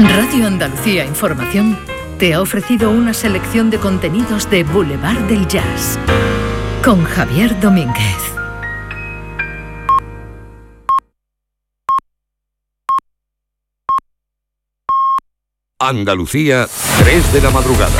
Radio Andalucía Información te ha ofrecido una selección de contenidos de Boulevard del Jazz con Javier Domínguez. Andalucía, 3 de la madrugada.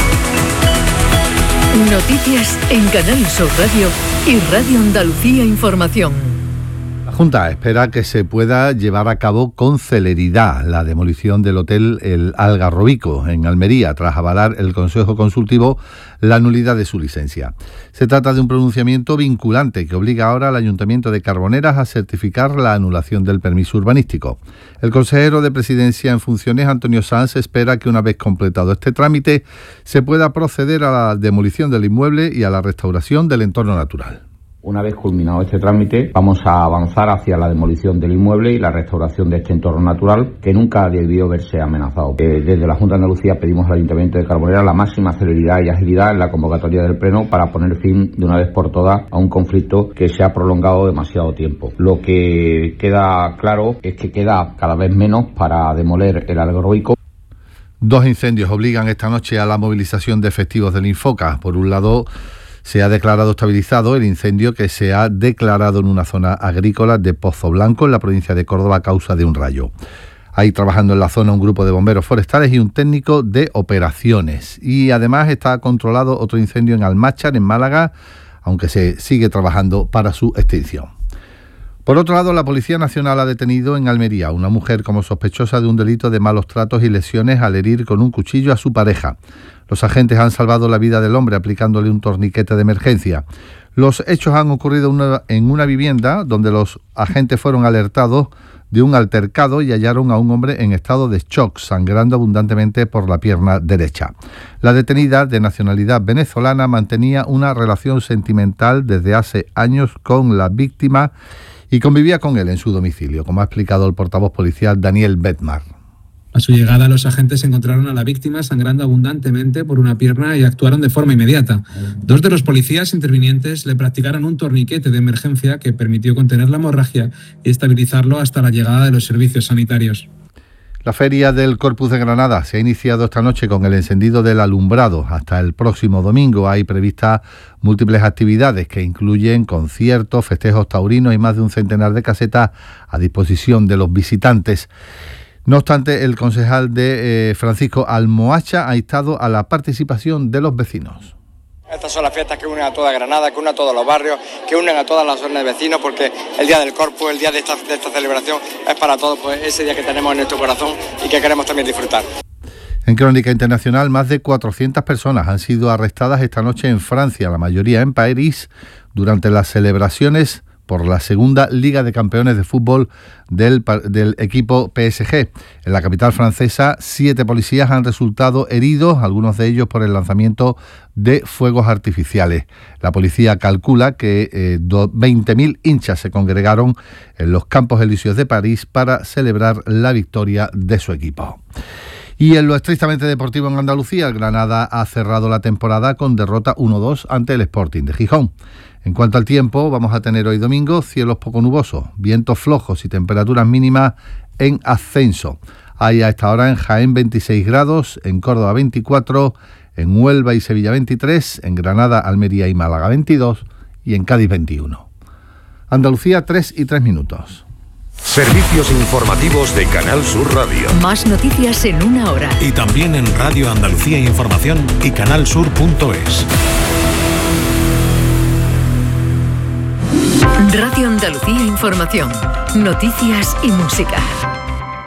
Noticias en Canal Sur Radio y Radio Andalucía Información. La Junta espera que se pueda llevar a cabo con celeridad la demolición del hotel El Algarrobico en Almería, tras avalar el Consejo Consultivo la nulidad de su licencia. Se trata de un pronunciamiento vinculante que obliga ahora al Ayuntamiento de Carboneras a certificar la anulación del permiso urbanístico. El consejero de Presidencia en funciones, Antonio Sanz, espera que una vez completado este trámite se pueda proceder a la demolición del inmueble y a la restauración del entorno natural. Una vez culminado este trámite, vamos a avanzar hacia la demolición del inmueble y la restauración de este entorno natural que nunca debió verse amenazado. Desde la Junta de Andalucía pedimos al Ayuntamiento de Carboneras la máxima celeridad y agilidad en la convocatoria del Pleno para poner fin de una vez por todas a un conflicto que se ha prolongado demasiado tiempo. Lo que queda claro es que queda cada vez menos para demoler el Algarrobico. 2 incendios obligan esta noche a la movilización de efectivos del Infoca. Por un lado, se ha declarado estabilizado el incendio que se ha declarado en una zona agrícola de Pozo Blanco, en la provincia de Córdoba, a causa de un rayo. Hay trabajando en la zona un grupo de bomberos forestales y un técnico de operaciones. Y además está controlado otro incendio en Almáchar, en Málaga, aunque se sigue trabajando para su extinción. Por otro lado, la Policía Nacional ha detenido en Almería a una mujer como sospechosa de un delito de malos tratos y lesiones al herir con un cuchillo a su pareja. Los agentes han salvado la vida del hombre aplicándole un torniquete de emergencia. Los hechos han ocurrido en una vivienda donde los agentes fueron alertados de un altercado y hallaron a un hombre en estado de shock, sangrando abundantemente por la pierna derecha. La detenida, de nacionalidad venezolana, mantenía una relación sentimental desde hace años con la víctima y convivía con él en su domicilio, como ha explicado el portavoz policial Daniel Bedmar. A su llegada, los agentes encontraron a la víctima sangrando abundantemente por una pierna y actuaron de forma inmediata. 2 de los policías intervinientes le practicaron un torniquete de emergencia que permitió contener la hemorragia y estabilizarlo hasta la llegada de los servicios sanitarios. La Feria del Corpus de Granada se ha iniciado esta noche con el encendido del alumbrado. Hasta el próximo domingo hay previstas múltiples actividades que incluyen conciertos, festejos taurinos y más de un centenar de casetas a disposición de los visitantes. No obstante, el concejal de Francisco Almohacha ha instado a la participación de los vecinos. Estas son las fiestas que unen a toda Granada, que unen a todos los barrios, que unen a todas las zonas de vecinos, porque el Día del Corpus, el día de esta celebración, es para todos, pues ese día que tenemos en nuestro corazón y que queremos también disfrutar. En Crónica Internacional, más de 400 personas han sido arrestadas esta noche en Francia, la mayoría en París, durante las celebraciones por la segunda Liga de Campeones de Fútbol del equipo PSG. En la capital francesa, 7 policías han resultado heridos, algunos de ellos por el lanzamiento de fuegos artificiales. La policía calcula que 20.000 hinchas se congregaron en los Campos Elíseos de París para celebrar la victoria de su equipo. Y en lo estrictamente deportivo en Andalucía, el Granada ha cerrado la temporada con derrota 1-2 ante el Sporting de Gijón. En cuanto al tiempo, vamos a tener hoy domingo cielos poco nubosos, vientos flojos y temperaturas mínimas en ascenso. Hay a esta hora en Jaén 26 grados, en Córdoba 24, en Huelva y Sevilla 23, en Granada, Almería y Málaga 22 y en Cádiz 21. Andalucía, 3:03. Servicios informativos de Canal Sur Radio. Más noticias en una hora. Y también en Radio Andalucía Información y canalsur.es. Radio Andalucía Información. Noticias y música.